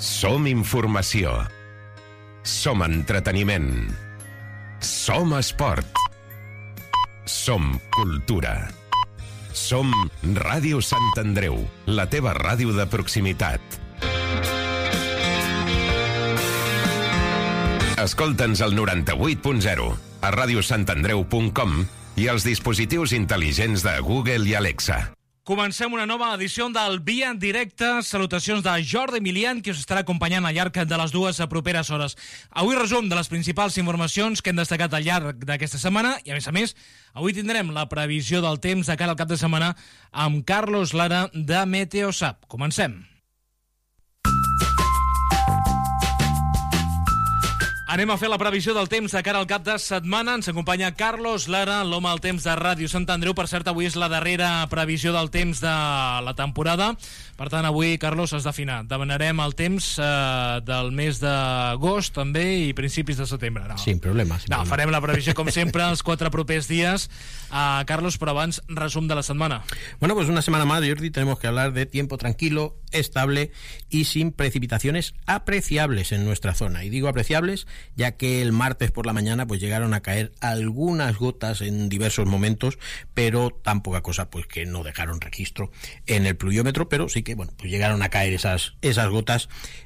Som informació. Som entreteniment. Som esport. Som cultura. Som Ràdio Sant Andreu, la teva ràdio de proximitat. Escolta'ns al 98.0, a radiosantandreu.com i als dispositius intel·ligents de Google i Alexa. Comencem una nova edició del Via en Directe. Salutacions de Jordi Milian, que us estarà acompanyant al llarg de les dues properes hores. Avui resum de les principals informacions que hem destacat al llarg d'aquesta setmana i, a més, avui tindrem la previsió del temps de cara al cap de setmana amb Carlos Lara de Meteosat. Comencem. Anem a fer la previsió del temps de cara al cap de setmana. Ens acompanya Carlos Lara, l'home del temps de Ràdio Sant Andreu. Per cert, avui és la darrera previsió del temps de la temporada. Per tant, avui, Carlos, has d'afinar. Demanarem el temps del mes d'agost, també, i principis de setembre. No. Sin problema. Farem la previsió, com sempre, els 4 propers dies. Carlos, però abans, resum de la setmana. Bueno, pues una semana más, Jordi, tenemos que hablar de tiempo tranquilo, estable y sin precipitaciones apreciables en nuestra zona. Y digo apreciables ya que el martes por la mañana pues llegaron a caer algunas gotas en diversos momentos, pero tan poca cosa pues que no dejaron registro en el pluviómetro, pero sí que bueno, pues llegaron a caer esas gotas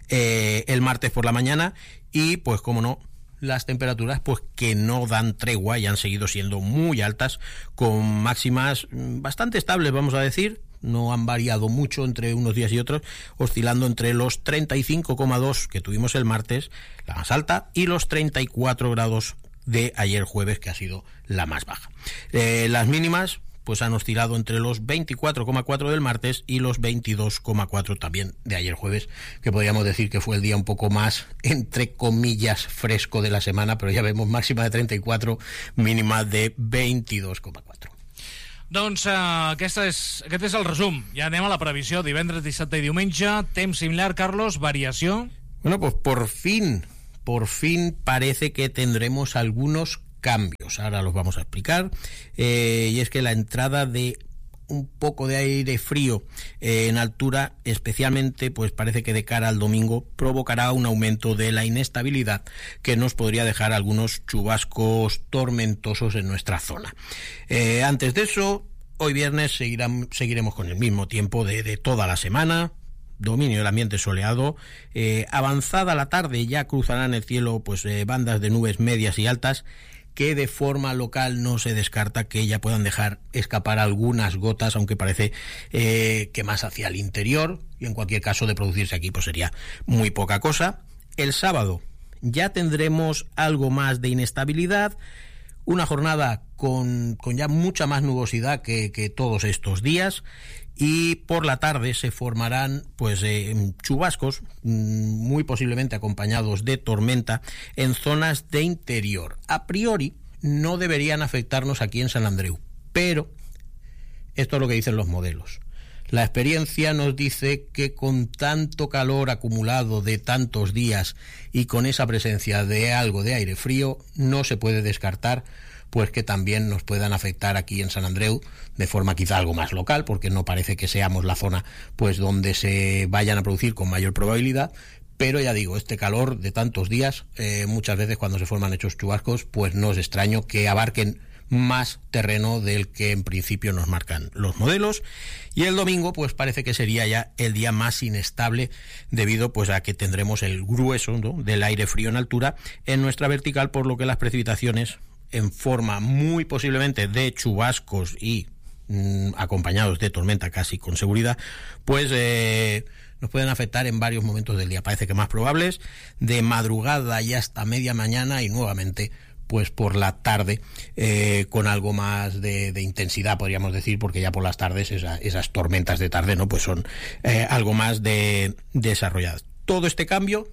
el martes por la mañana y pues como no, las temperaturas pues que no dan tregua y han seguido siendo muy altas, con máximas bastante estables, vamos a decir. No han variado mucho entre unos días y otros, oscilando entre los 35,2 que tuvimos el martes, la más alta, y los 34 grados de ayer jueves, que ha sido la más baja. Las mínimas pues han oscilado entre los 24,4 del martes y los 22,4 también de ayer jueves, que podríamos decir que fue el día un poco más, entre comillas, fresco de la semana, pero ya vemos máxima de 34, mínima de 22,4. Doncs aquest és el resum. Ja anem a la previsió. Divendres, dissabte i diumenge. Temps similar, Carlos. Variació. Bueno, pues por fin parece que tendremos algunos cambios. Ahora los vamos a explicar. Y es que la entrada de un poco de aire frío en altura, especialmente pues parece que de cara al domingo, provocará un aumento de la inestabilidad que nos podría dejar algunos chubascos tormentosos en nuestra zona. Antes de eso, hoy viernes seguiremos con el mismo tiempo de toda la semana. Dominio del ambiente soleado. Avanzada la tarde ya cruzarán el cielo pues bandas de nubes medias y altas, que de forma local no se descarta que ya puedan dejar escapar algunas gotas, aunque parece que más hacia el interior, y en cualquier caso de producirse aquí pues sería muy poca cosa. El sábado ya tendremos algo más de inestabilidad, una jornada con ya mucha más nubosidad que todos estos días, y por la tarde se formarán pues chubascos, muy posiblemente acompañados de tormenta en zonas de interior. A priori no deberían afectarnos aquí en San Andreu, pero esto es lo que dicen los modelos. La experiencia nos dice que con tanto calor acumulado de tantos días y con esa presencia de algo de aire frío, no se puede descartar pues que también nos puedan afectar aquí en San Andreu de forma quizá algo más local, porque no parece que seamos la zona pues donde se vayan a producir con mayor probabilidad. Pero ya digo, este calor de tantos días, muchas veces cuando se forman hechos chubascos, pues no es extraño que abarquen más terreno del que en principio nos marcan los modelos. Y el domingo pues parece que sería ya el día más inestable, debido pues a que tendremos el grueso, ¿no?, del aire frío en altura en nuestra vertical, por lo que las precipitaciones en forma muy posiblemente de chubascos y acompañados de tormenta casi con seguridad, pues nos pueden afectar en varios momentos del día. Parece que más probables de madrugada y hasta media mañana, y nuevamente pues por la tarde con algo más de intensidad, podríamos decir, porque ya por las tardes esas tormentas de tarde no pues son algo más desarrolladas. Todo este cambio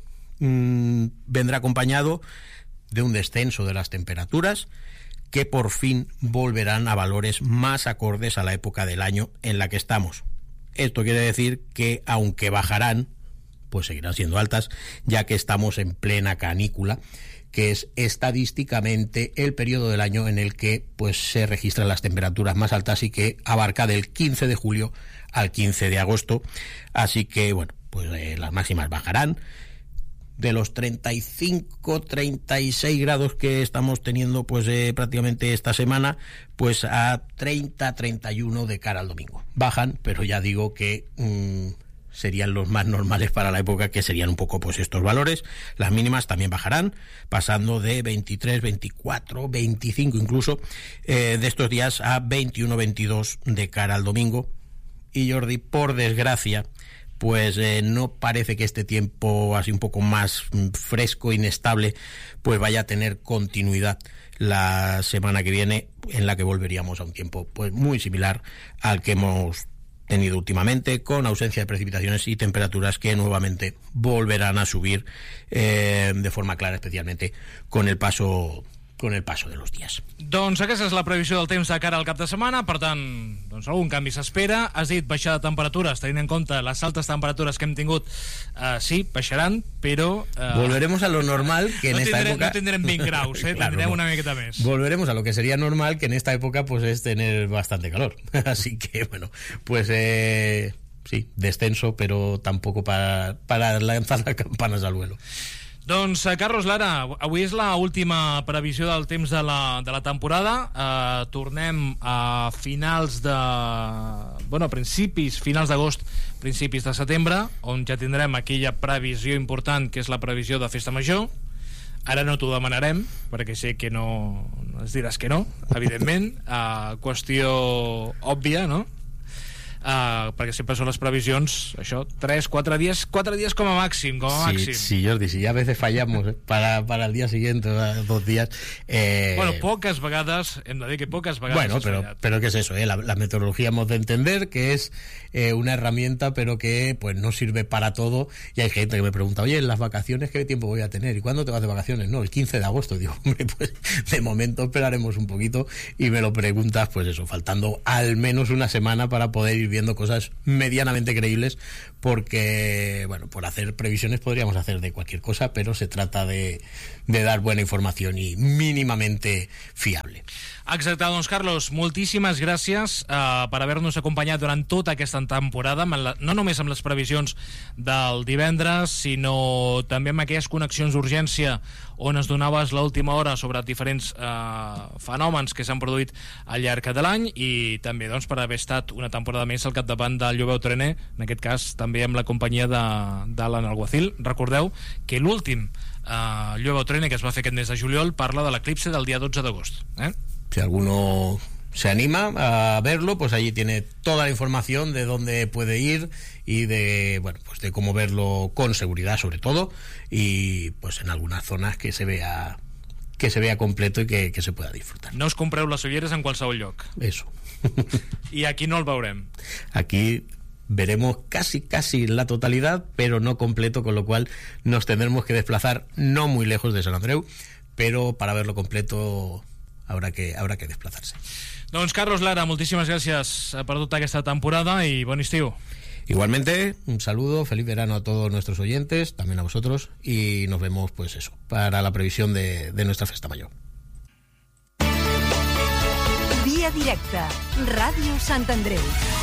vendrá acompañado de un descenso de las temperaturas, que por fin volverán a valores más acordes a la época del año en la que estamos. Esto quiere decir que, aunque bajarán, pues seguirán siendo altas, ya que estamos en plena canícula, que es estadísticamente el periodo del año en el que pues se registran las temperaturas más altas, y que abarca del 15 de julio al 15 de agosto. Así que, bueno, pues las máximas bajarán de los 35, 36 grados que estamos teniendo pues prácticamente esta semana, pues a 30, 31 de cara al domingo. Bajan, pero ya digo que serían los más normales para la época, que serían un poco pues estos valores. Las mínimas también bajarán, pasando de 23, 24, 25 incluso de estos días a 21, 22 de cara al domingo. Y Jordi, por desgracia, pues no parece que este tiempo así un poco más fresco, inestable, pues vaya a tener continuidad la semana que viene, en la que volveríamos a un tiempo pues muy similar al que hemos tenido últimamente, con ausencia de precipitaciones y temperaturas que nuevamente volverán a subir de forma clara, especialmente con el paso de los dies. Doncs aquesta és la previsió del temps de cara al cap de setmana, per tant, doncs algun canvi s'espera. Has dit baixar de temperatures, tenint en compte les altes temperatures que hem tingut, sí, baixaran, però... volveremos a lo normal, que en esta época... No tindrem 20 graus, claro, tindrem una miqueta més. Volveremos a lo que sería normal, que en esta época pues es tener bastante calor. Así que, bueno, pues... sí, descenso, pero tampoco para lanzar las campanas al vuelo. Doncs, Carlos Lara, avui és l'última previsió del temps de la temporada. Tornem a finals d'agost, principis de setembre, on ja tindrem aquella previsió important, que és la previsió de Festa Major. Ara no t'ho demanarem, perquè sé que no ens diràs que no, evidentment. Qüestió òbvia, no? Perquè sempre són les previsions, això, 3-4 dies, 4 dies com a màxim, Sí, Jordi, si ya a veces fallamos para el día siguiente, 2 días. Bueno, pocas vegades, hem de dir que pocas vegades. Bueno, pero ¿qué es eso? La meteorología hemos de entender que es una herramienta, pero que pues no sirve para todo. Y hay gente que me pregunta, oye, en las vacaciones, ¿qué tiempo voy a tener? ¿Y cuándo te vas de vacaciones? No, el 15 de agosto. Digo, hombre, pues de momento esperaremos un poquito, y me lo preguntas, pues eso, faltando al menos una semana para poder ir viendo cosas medianamente creíbles, porque, bueno, por hacer previsiones podríamos hacer de cualquier cosa, pero se trata de dar buena información y mínimamente fiable. Exacte, doncs Carlos, moltíssimes gràcies per haver-nos acompanyat durant tota aquesta temporada, no només amb les previsions del divendres, sinó també amb aquelles connexions d'urgència on es donaves l'última hora sobre diferents fenòmens que s'han produït al llarg de l'any, i també doncs per haver estat una temporada més al capdavant del Llobeu Trener, en aquest cas també amb la companyia d'Alan Alguacil. Recordeu que l'últim Llobeu Trener, que es va fer aquest mes de juliol, parla de l'eclipse del dia 12 d'agost. Si alguno se anima a verlo, pues allí tiene toda la información de dónde puede ir y de, bueno, pues de cómo verlo con seguridad, sobre todo, y pues en algunas zonas que se vea completo y que se pueda disfrutar. No us compreu les ulleres en qualsevol lloc. Eso. I aquí no el veurem. Aquí veremos casi la totalidad, pero no completo, con lo cual nos tendremos que desplazar no muy lejos de Sant Andreu, pero para verlo completo habrá que desplazarse. Doncs Carlos Lara, moltíssimes gràcies per tota aquesta temporada i bon estiu. Igualmente, un saludo, feliz verano a todos nuestros oyentes, también a vosotros, y nos vemos, pues eso, para la previsión de nuestra Festa Major. Via directa, Ràdio Sant Andreu.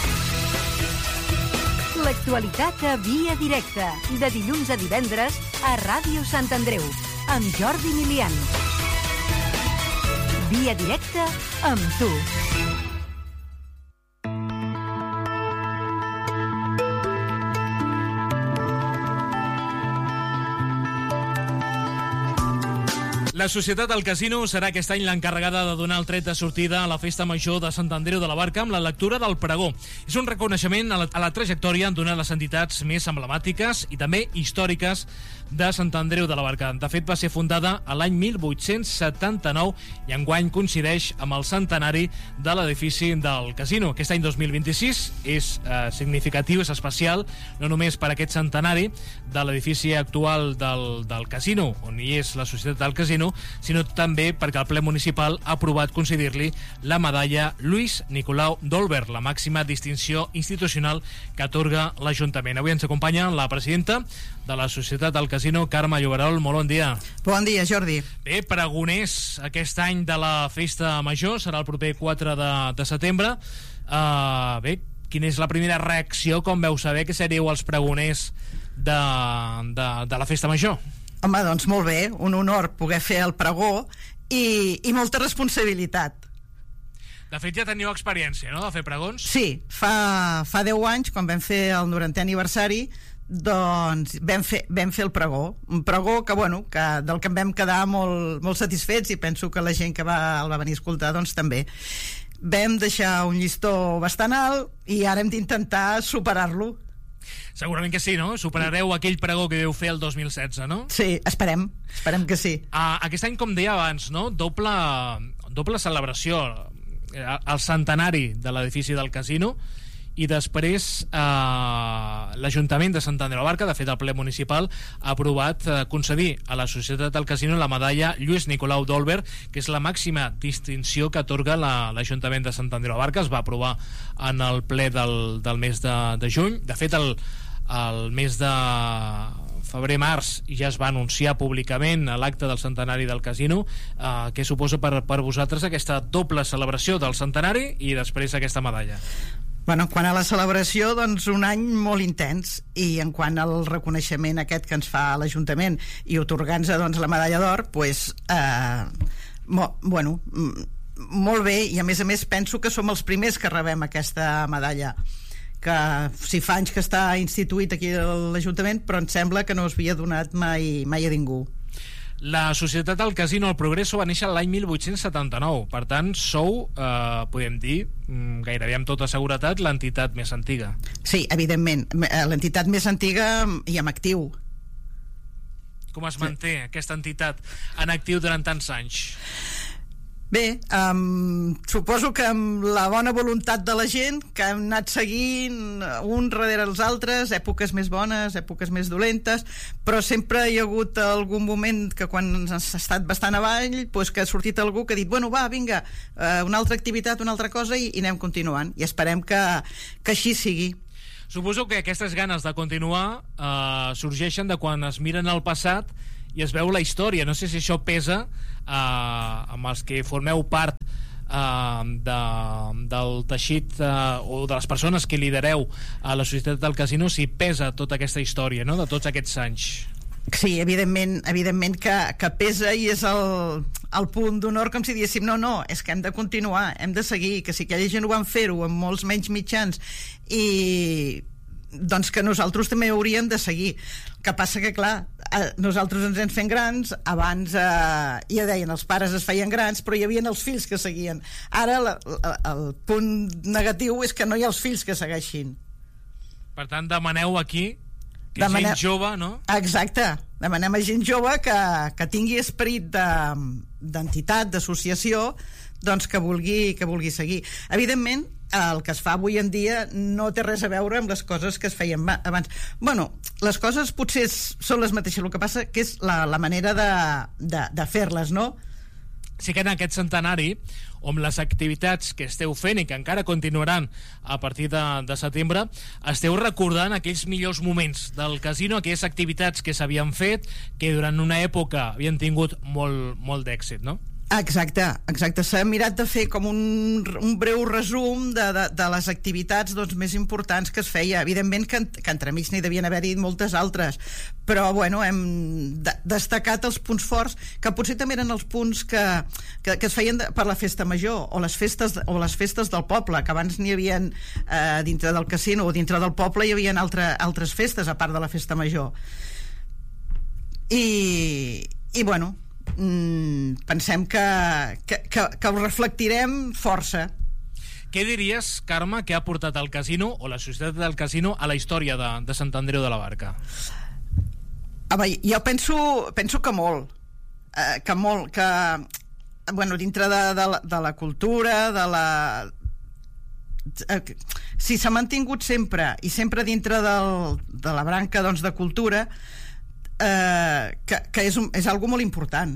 L'actualitat a Via directa, de dilluns a divendres a Ràdio Sant Andreu, amb Jordi Milian. Via directa amb tu. La Societat del Casino serà aquest any l'encarregada de donar el tret de sortida a la Festa Major de Sant Andreu de la Barca amb la lectura del pregó. És un reconeixement a la trajectòria d'una de les entitats més emblemàtiques i també històriques de Sant Andreu de la Barca. De fet, va ser fundada a l'any 1879 i enguany coincideix amb el centenari de l'edifici del casino. Aquest any 2026 és significatiu, és especial, no només per aquest centenari de l'edifici actual del casino, on hi és la Societat del Casino, sinó també perquè el ple municipal ha aprovat concedir-li la medalla Lluís Nicolau d'Olwer, la màxima distinció institucional que atorga l'Ajuntament. Avui ens acompanya la presidenta de la Societat del Casino, Carme Lloberol. Molt bon dia. Bon dia, Jordi. Bé, pregoners aquest any de la Festa Major, serà el proper 4 de setembre. Bé, quina és la primera reacció quan veu saber que seríeu els pregoners de la festa major. Home, doncs molt bé, un honor poder fer el pregó i molta responsabilitat. De fet, ja teniu experiència, no?, de fer pregons? Sí, fa 10 anys, quan vam fer el 90è aniversari, doncs vam fer el pregó. Un pregó que, bueno, del que em vam quedar molt satisfets, i penso que la gent que el va venir a escoltar, doncs també. Vam deixar un llistó bastant alt i ara hem d'intentar superar-lo. Segurament que sí, no? Superareu aquell pregó que vau fer el 2016, no? Sí, esperem que sí. Aquest any, com deia abans, no?, doble celebració, el centenari de l'edifici del casino, i després l'Ajuntament de Sant Andreu de la Barca, de fet el ple municipal, ha aprovat concedir a la Societat del Casino la medalla Lluís Nicolau d'Olwer, que és la màxima distinció que atorga l'Ajuntament de Sant Andreu de la Barca. Es va aprovar en el ple del mes de juny. De fet, el mes de febrer-març ja es va anunciar públicament a l'acte del centenari del casino. Què suposa per vosaltres aquesta doble celebració del centenari i després aquesta medalla? Bueno, quant a la celebració, doncs un any molt intens, i en quant al reconeixement aquest que ens fa l'Ajuntament i otorgant-nos doncs la medalla d'or, pues, bueno, molt bé, i a més penso que som els primers que rebem aquesta medalla, que si fa anys que està instituït aquí a l'Ajuntament, però em sembla que no es havia donat mai a ningú. La Societat del Casino El Progreso va néixer l'any 1879, per tant sou, podem dir, gairebé amb tota seguretat, l'entitat més antiga. Sí, evidentment, l'entitat més antiga i amb actiu. Com es manté aquesta entitat en actiu durant tants anys? Bé, suposo que amb la bona voluntat de la gent, que hem anat seguint un darrere els altres, èpoques més bones, èpoques més dolentes, però sempre hi ha hagut algun moment que quan s'ha estat bastant avall, doncs que ha sortit algú que ha dit, bueno, va, vinga, una altra activitat, una altra cosa, i anem continuant, i esperem que així sigui. Suposo que aquestes ganes de continuar sorgeixen de quan es miren al passat i es veu la història. No sé si això pesa amb els que formeu part del teixit o de les persones que lidereu a la Societat del Casino, si pesa tota aquesta història, no?, de tots aquests anys. Sí, evidentment que pesa, i és el punt d'honor, com si diguéssim, no, és que hem de continuar, hem de seguir, que si aquella gent ho van fer-ho amb molts menys mitjans, i doncs que nosaltres també hauríem de seguir. El que passa que, clar, nosaltres ens hem fet grans, abans ja deien, els pares es feien grans, però hi havia els fills que seguien. Ara el punt negatiu és que no hi ha els fills que segueixin. Per tant, demaneu aquí que gent jove, no? Exacte, demanem a gent jove que tingui esperit d'entitat, d'associació, doncs que vulgui seguir. Evidentment, el que es fa avui en dia no té res a veure amb les coses que es feien abans. Bueno, les coses potser són les mateixes, el que passa que és la manera de fer-les, no? Sí que en aquest centenari, amb les activitats que esteu fent i que encara continuaran a partir de setembre, esteu recordant aquells millors moments del casino, aquelles activitats que s'havien fet, que durant una època havien tingut molt d'èxit, no? Exacte. S'ha mirat de fer com un breu resum de les activitats doncs, més importants que es feia. Evidentment que entre amics n'hi devien haver-hi moltes altres, però bueno, hem destacat els punts forts, que potser també eren els punts que es feien per la festa major, o les festes del poble, que abans n'hi havia dintre del casino o dintre del poble hi havia altres festes a part de la festa major. I bueno, pensem que ho reflectirem força. Què diries, Carme, que ha portat el casino o la Societat del Casino a la història de Sant Andreu de la Barca? Jo penso que molt, bueno, dintre de la cultura, si s'ha mantingut sempre i sempre dintre de la branca doncs, de cultura, que és algo molt important,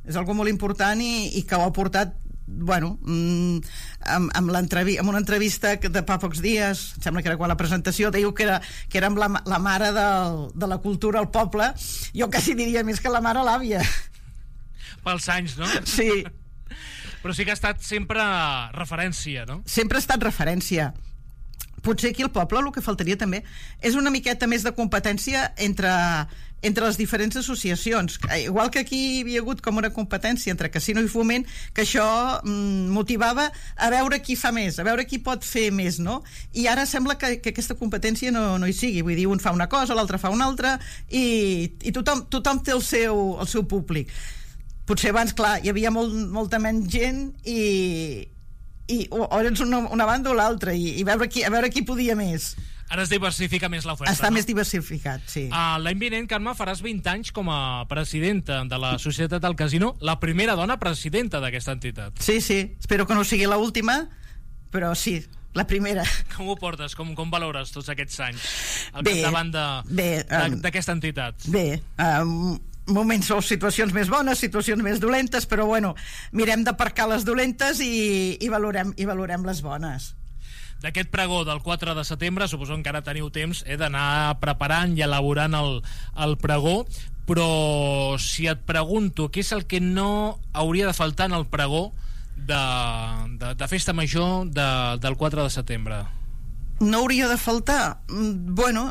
i que ho ha portat, bueno, amb una entrevista de fa pocs dies, em sembla que era quan la presentació diu que era amb la mare de la cultura al poble. Jo quasi diria més que la mare l'àvia, pels anys, no? Sí. Però sí que ha estat sempre referència, no? Sempre ha estat referència, potser aquí al poble el que faltaria també és una miqueta més de competència entre les diferents associacions, igual que aquí hi havia hagut com una competència entre Casino i Foment, que això motivava a veure qui fa més, a veure qui pot fer més, no? I ara sembla que aquesta competència no hi sigui, vull dir, un fa una cosa, l'altre fa una altra i tothom té el seu públic. Potser abans, clar, hi havia molta menys gent i o eres una banda o l'altra i a veure qui podia més. Ara es diversifica més l'oferta. Està més diversificat, sí. L'any vinent, Carme, faràs 20 anys com a presidenta de la Societat del Casino, la primera dona presidenta d'aquesta entitat. Sí, espero que no sigui l'última, però sí, la primera. Com ho portes? Com valores tots aquests anys al capdavant d'aquesta entitat? Bé, moments o situacions més bones, situacions més dolentes, però bueno, mirem d'aparcar les dolentes i valorem les bones. D'aquest pregó del 4 de setembre, suposo que encara teniu temps d'anar preparant i elaborant el pregó, però si et pregunto què és el que no hauria de faltar en el pregó de festa major del 4 de setembre? No hauria de faltar? Bueno,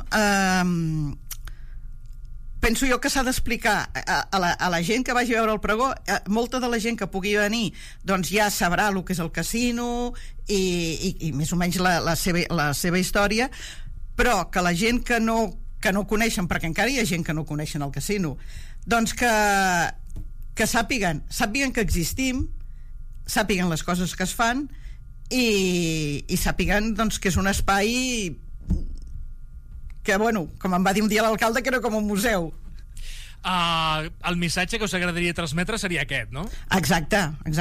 penso jo que s'ha d'explicar a la gent que vagi a veure el pregó. Molta de la gent que pugui venir doncs ja sabrà el que és el casino i més o menys la seva història, però que la gent que no coneixen, perquè encara hi ha gent que no coneixen el casino, doncs que sàpiguen que existim, sàpiguen les coses que es fan i sàpiguen doncs que és un espai que, bueno, com em va dir un dia l'alcalde, que era com un museu. El missatge que us agradaria transmetre seria aquest, no? Exacte.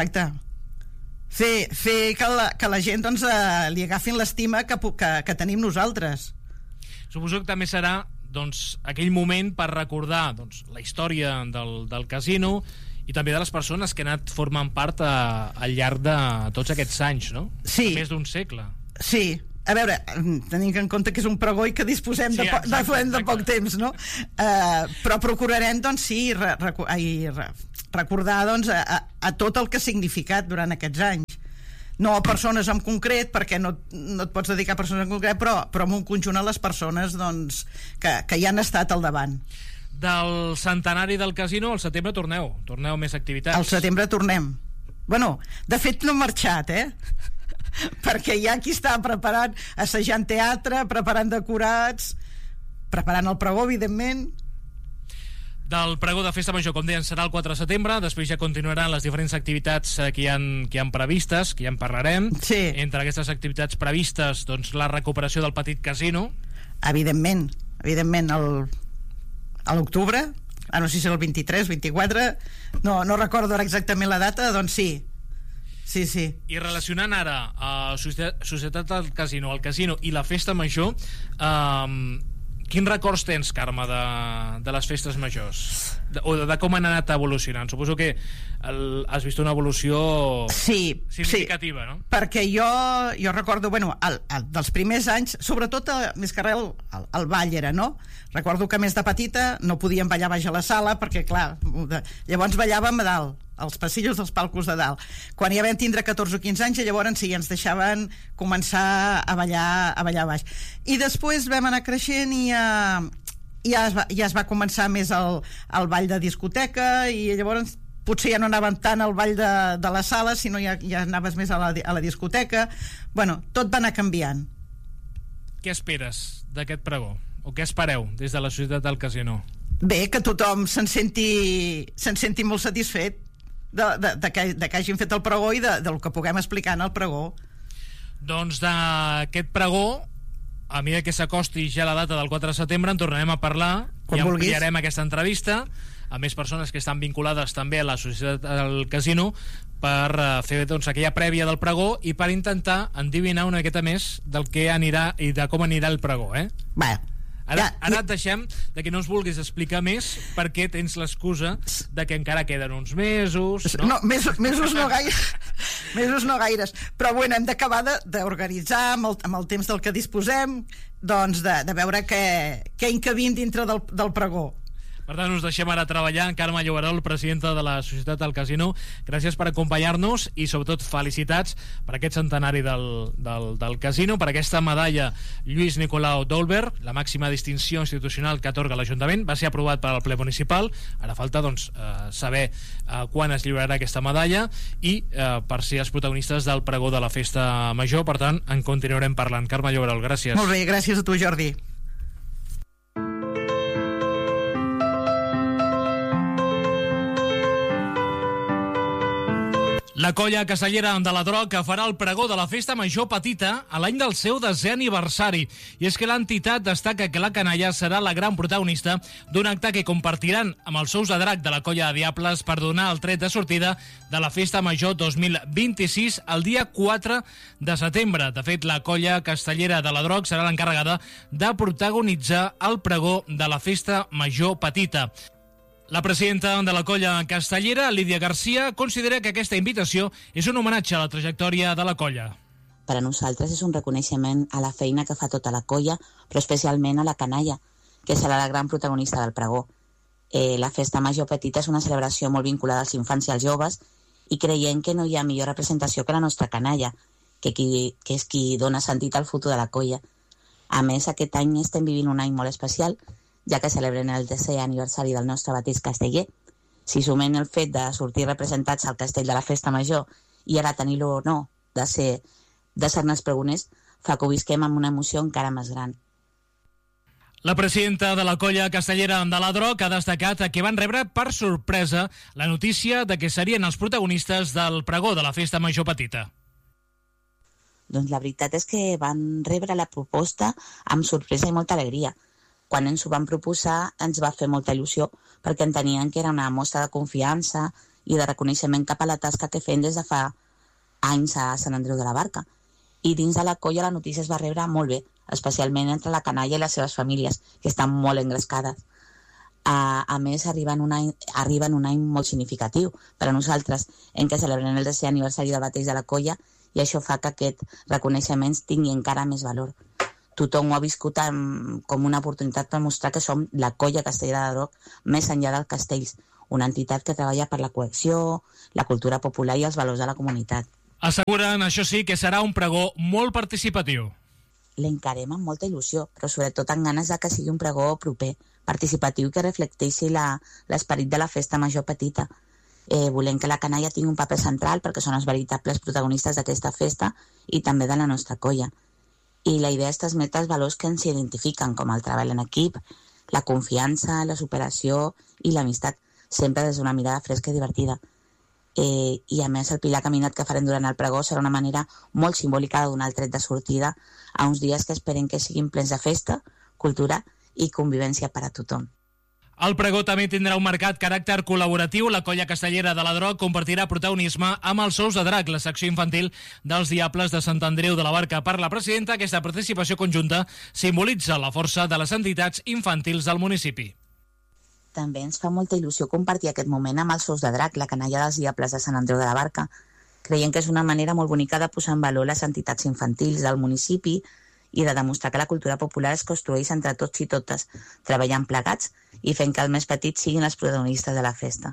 Fer que la gent doncs, li agafin l'estima que tenim nosaltres. Suposo que també serà doncs, aquell moment per recordar doncs, la història del casino i també de les persones que han anat formant part al llarg de tots aquests anys, no? Sí. Més d'un segle. Sí. A veure, tenim en compte que és un pregó i que disposem de poc temps, no? Però procurarem, doncs sí, recordar doncs, a tot el que ha significat durant aquests anys. No a persones en concret, perquè no et pots dedicar a persones en concret, però en un conjunt a les persones doncs, que hi han estat al davant. Del centenari del casino, al setembre torneu més activitats. Al setembre tornem. Bueno, de fet no hem marxat, perquè hi ha qui està preparant, assajant teatre, preparant decorats, preparant el pregó, evidentment. Del pregó de festa major, com deien, serà el 4 de setembre, després ja continuaran les diferents activitats que hi han previstes, que ja en parlarem. Sí. Entre aquestes activitats previstes, doncs, la recuperació del petit casino. Evidentment, a l'octubre, no sé si és el 23, 24, no recordo ara exactament la data, doncs sí. Sí. I relacionant ara Societat del Casino, el casino i la festa major, quins records tens, Carme, de les festes majors? O de com han anat evolucionant? Suposo que has vist una evolució significativa, no? Perquè jo recordo, dels primers anys, sobretot, més que res, el ball era, no? Recordo que més de petita no podíem ballar baix a la sala, perquè, clar, llavors ballàvem a dalt, als passillos dels palcos de dalt. Quan ja vam tindre 14 o 15 anys, llavors sí, ens deixaven començar a ballar baix. I després vam anar creixent i ja es va començar més el ball de discoteca, i llavors potser ja no anàvem tant al ball de la sala, sinó ja anaves més a la discoteca. Bueno, tot va anar canviant. Què esperes d'aquest pregó? O què espereu des de la Societat del Casino? Bé, que tothom se'n senti molt satisfet de que hagin fet el pregó i del que puguem explicar en el pregó. Doncs d'aquest pregó, a mesura que s'acosti ja la data del 4 de setembre, en tornarem a parlar i ampliarem aquesta entrevista a més persones que estan vinculades també a la Societat del Casino per fer doncs, aquella prèvia del pregó i per intentar endivinar una miqueta més del que anirà i de com anirà el pregó, Ara et deixem de que no ens vulguis explicar més perquè tens l'excusa de que encara queden uns mesos, no? No, mesos no gaire, mesos no gaires, però bueno, hem d'acabar d'organitzar amb el temps del que disposem, doncs de veure què encabim dintre del pregó. Per tant, us deixem ara treballar. Carme Lloberol, presidenta de la Societat del Casino, gràcies per acompanyar-nos i sobretot felicitats per aquest centenari del casino, per aquesta medalla Lluís Nicolau d'Olver, la màxima distinció institucional que atorga l'Ajuntament. Va ser aprovat per al ple municipal, ara falta saber quan es lliurarà aquesta medalla i per ser els protagonistes del pregó de la festa major. Per tant, en continuarem parlant. Carme Lloberol, gràcies. Molt bé, gràcies a tu, Jordi. La colla castellera de la Droc farà el pregó de la festa major petita a l'any del seu 10è aniversari. I és que l'entitat destaca que la canalla serà la gran protagonista d'un acte que compartiran amb els Sous de Drac de la colla de Diables per donar el tret de sortida de la festa major 2026 el dia 4 de setembre. De fet, la colla castellera de la Droc serà l'encarregada de protagonitzar el pregó de la festa major petita. La presidenta de la colla castellera, Lídia Garcia, considera que aquesta invitació és un homenatge a la trajectòria de la colla. Per a nosaltres és un reconeixement a la feina que fa tota la colla, però especialment a la canalla, que serà la gran protagonista del pregó. La festa major petita és una celebració molt vinculada als infants i als joves i creiem que no hi ha millor representació que la nostra canalla, que és qui dona sentit al futur de la colla. A més, aquest any estem vivint un any molt especial, ja que celebren el 10è aniversari del nostre bateix casteller. Si sumem el fet de sortir representats al castell de la festa major i ara tenir l'honor de ser-ne els pregoners, fa que ho visquem amb una emoció encara més gran. La presidenta de la colla castellera de la Droc ha destacat que van rebre per sorpresa la notícia de que serien els protagonistes del pregó de la festa major petita. Doncs la veritat és que van rebre la proposta amb sorpresa i molta alegria. Quan ens ho van proposar ens va fer molta il·lusió perquè entenien que era una mostra de confiança i de reconeixement cap a la tasca que fem des de fa anys a Sant Andreu de la Barca. I dins de la colla la notícia es va rebre molt bé, especialment entre la canalla i les seves famílies, que estan molt engrescades. A més, arriben un any molt significatiu per a nosaltres, en què celebrem el 10è aniversari del bateix de la colla i això fa que aquest reconeixement tingui encara més valor. Tothom ho ha viscut com una oportunitat per mostrar que som la colla castellera de Droc més enllà dels castells, una entitat que treballa per la cohesió, la cultura popular i els valors de la comunitat. Asseguren, això sí, que serà un pregó molt participatiu. L'encarem amb molta il·lusió, però sobretot amb ganes de que sigui un pregó proper, participatiu, que reflecteixi l'esperit de la festa major petita. Volem que la canalla tingui un paper central perquè són els veritables protagonistes d'aquesta festa i també de la nostra colla. I la idea és transmetre els valors que ens identifiquen, com el treball en equip, la confiança, la superació i l'amistat, sempre des d'una mirada fresca i divertida. I a més el pilar caminat que farem durant el pregó serà una manera molt simbòlica de donar el tret de sortida a uns dies que esperem que siguin plens de festa, cultura i convivència per a tothom. El pregó també tindrà un marcat caràcter col·laboratiu. La colla castellera de la Droc compartirà protagonisme amb els Sous de Drac, la secció infantil dels Diables de Sant Andreu de la Barca. Per la presidenta, aquesta participació conjunta simbolitza la força de les entitats infantils del municipi. També ens fa molta il·lusió compartir aquest moment amb els Sous de Drac, la canalla dels Diables de Sant Andreu de la Barca. Creiem que és una manera molt bonica de posar en valor les entitats infantils del municipi i de demostrar que la cultura popular es construeix entre tots i totes, treballant plegats i fent que els més petits siguin els protagonistes de la festa.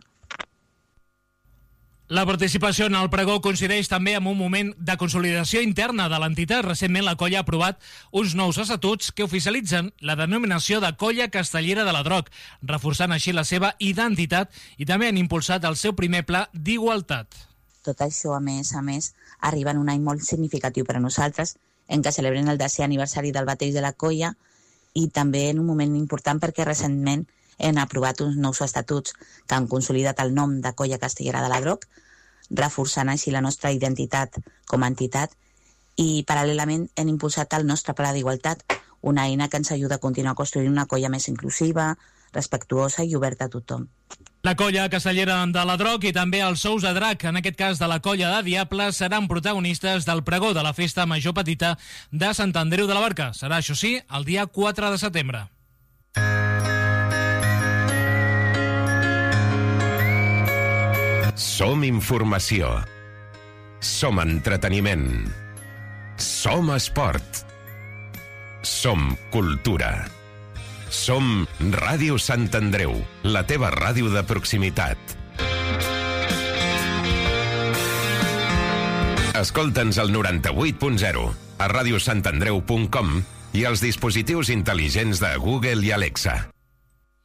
La participació en el pregó coincideix també amb un moment de consolidació interna de l'entitat. Recentment la colla ha aprovat uns nous estatuts que oficialitzen la denominació de Colla Castellera de la Droc, reforçant així la seva identitat i també han impulsat el seu primer pla d'igualtat. Tot això, a més, arriba en un any molt significatiu per a nosaltres, en què celebren el 10è aniversari del bateix de la colla i també en un moment important perquè recentment hem aprovat uns nous estatuts que han consolidat el nom de Colla Castellera de la Droc, reforçant així la nostra identitat com a entitat i paral·lelament hem impulsat el nostre pla d'igualtat, una eina que ens ajuda a continuar construint una colla més inclusiva, respectuosa i oberta a tothom. La colla castellera de la Droc i també els Sous de Drac, en aquest cas de la colla de Diables, seran protagonistes del pregó de la festa major petita de Sant Andreu de la Barca. Serà, això sí, el dia 4 de setembre. Som informació. Som entreteniment. Som esport. Som cultura. Som Ràdio Sant Andreu, la teva ràdio de proximitat. Escolta'ns al 98.0, a radiosantandreu.com i als dispositius intel·ligents de Google i Alexa.